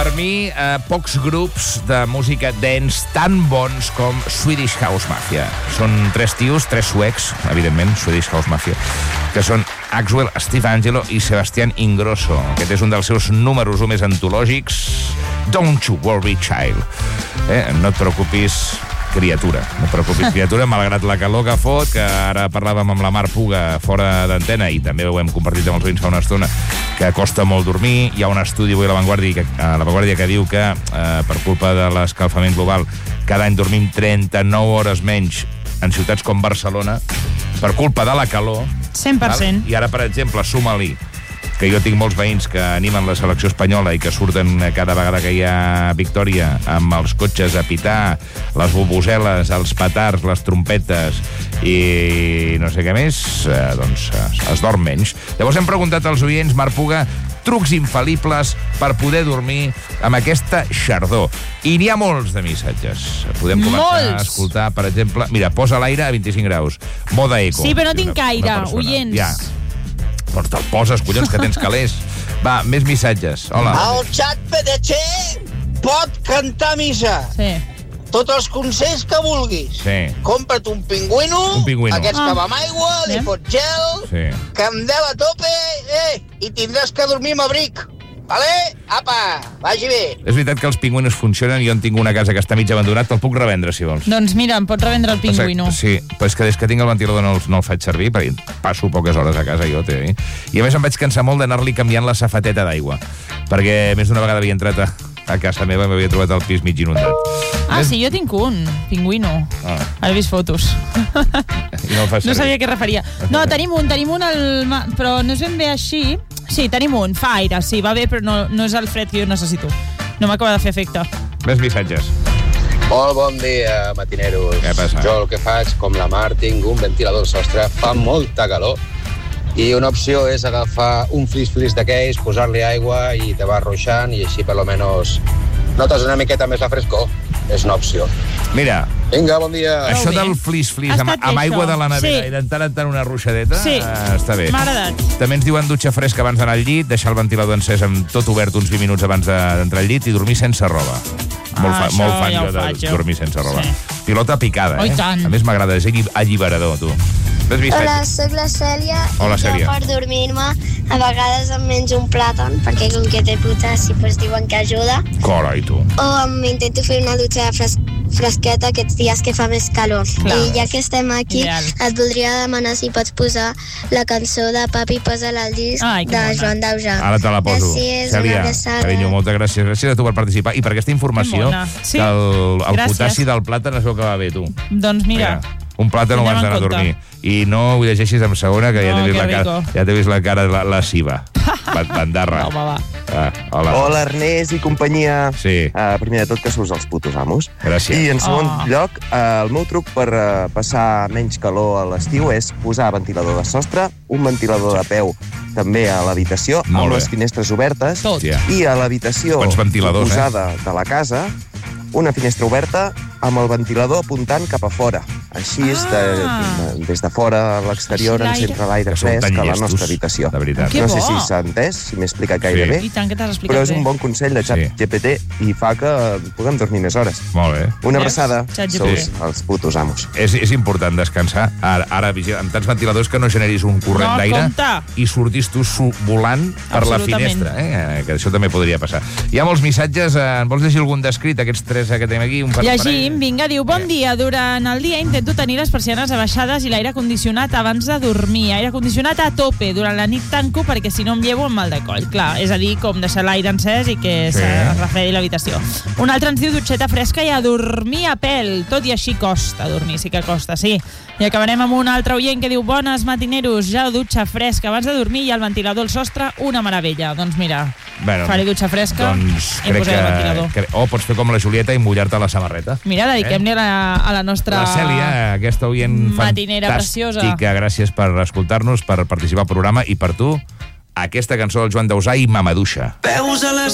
Per mi, pocs grups de música dance tan bons com Swedish House Mafia. Són 3 tios, 3 suecs, evidentment, Swedish House Mafia, que són Axwell, Steve Angelo i Sebastián Ingrosso. Aquest és un dels seus números més antològics, Don't You Worry Child. No et preocupis, criatura. No et preocupis, criatura, malgrat la calor que fot, que ara parlàvem amb la Mar Puga fora d'antena, i també ho hem compartit amb els veïns fa una estona, que costa molt dormir. Hi ha un estudi avui a La Vanguardia que diu que per culpa de l'escalfament global cada any dormim 39 hores menys en ciutats com Barcelona per culpa de la calor. 100%. Val? I ara, per exemple, suma-li que jo tinc molts veïns que animen la selecció espanyola i que surten cada vegada que hi ha victòria amb els cotxes a pitar, les bubuseles, els petards, les trompetes i no sé què més, doncs es dorm menys. Llavors hem preguntat als oients, Mar Puga, trucs infal·libles per poder dormir amb aquesta xardor. I n'hi ha molts de missatges. Podem començar a escoltar, per exemple... Mira, posa l'aire a 25 graus. Moda eco. Sí, però no tinc aire, oients. Ja. Doncs te'l poses, collons, que tens calés. Va, més missatges. Hola. El xat PDC pot cantar missa. Sí. Tots els consells que vulguis. Sí. Compra't un pingüino, aquests que va amb aigua, li fots gel, candela a tope, i tindràs que dormir amb abric. Vale? Apa, vagi bé. És veritat que els pingüinos funcionen. Jo en tinc una casa que està mig abandonat, te'l puc revendre, si vols. Doncs mira, em pots revendre el pingüino. Sí, però és que des que tinc el ventilador no el faig servir, perquè passo poques hores a casa jo, i a més em vaig cansar molt d'anar-li canviant la safateta d'aigua, perquè més d'una vegada havia entrat a casa meva i m'havia trobat el pis mig inundat. Sí, jo tinc un pingüino. Ara he vist fotos. I no el fas servir. No sabia què referia. No, tenim un però no és ben bé així. Sí, tenim un, fa aire, sí, va bé, però no és el fred que jo necessito. No m'acaba de fer efecte. Més missatges. Molt bon dia, matineros. Què passa? Jo el que faig, com la Mar, tinc un ventilador al sostre, fa molta calor, i una opció és agafar un flis d'aquells, posar-li aigua i te va ruixant, i així per lo menos notes una miqueta més la frescor. És una opció. Mira, vinga, bon dia. Això del flis amb aigua de la nevera i d'en tant una ruixadeta, està bé. M'ha agradat. També ens diuen dutxa fresca abans d'anar al llit, deixar el ventilador encès amb tot obert uns 20 minuts abans d'entrar al llit i dormir sense roba. Molt fan jo de dormir sense roba. Pilota picada, A més m'agrada, és alliberador, tu. Hola, soc la Cèlia. Hola, Cèlia. Jo per dormir-me a vegades em menjo un plàtan, perquè com que té potassi diuen que ajuda. Carai, tu. O m'intento fer una dutxa fresqueta aquests dies que fa més calor. I ja que estem aquí, et voldria demanar si pots posar la cançó de Papi Posa-la al disc de Joan Dausà. Ara te la poso. Gràcies, Cèlia, carinyo, moltes gràcies. Gràcies a tu per participar i per aquesta informació que el potassi del plàtan es veu que va bé, tu. Doncs mira. Un plàtan abans d'anar a dormir. I no ho llegeixis en segona, que ja t'he vist la cara lasciva. Bandarra. Hola, Ernest i companyia. Sí. Primer de tot, que sous els putos amos. Gràcies. I en segon lloc, el meu truc per passar menys calor a l'estiu és posar ventilador de sostre, un ventilador de peu també a l'habitació, amb les finestres obertes, i a l'habitació posada de la casa, una finestra oberta amb el ventilador apuntant cap a fora. Així és, des de fora a l'exterior ens entra l'aire fresc a la nostra habitació. No sé si s'ha entès, si m'he explicat gaire bé, però és un bon consell de ChatGPT i fa que puguem dormir més hores. Molt bé. Una abraçada, sous els putos amos. És important descansar. Ara, amb tants ventiladors que no generis un corrent d'aire i sortis tu volant per la finestra. Que això també podria passar. Hi ha molts missatges. Vols llegir algun descrit, aquests 3 que tenim aquí? Llegim, vinga, diu, bon dia, durant el dia intento tenir les persianes abaixades i l'aire condicionat abans de dormir. Aire condicionat a tope, durant la nit tanco perquè si no em llevo amb mal de coll. Clar, és a dir, com deixar l'aire encès i que es refredi l'habitació. Un altre ens diu dutxeta fresca i a dormir a pèl. Tot i així costa dormir, sí que costa, sí. I acabarem amb un altre oient que diu, bones matineros, ja dutxa fresca abans de dormir i el ventilador al sostre, una meravella. Doncs mira, faré dutxa fresca i posaré el ventilador. O pots fer com la Julieta i mullar-te la samarreta. Mira, dediquem-li a la nostra... La Cèlia, aquesta oient matinera preciosa. Gràcies per escoltar-nos, per participar al programa i per tu, aquesta cançó del Joan Dausà i Mamaduixa.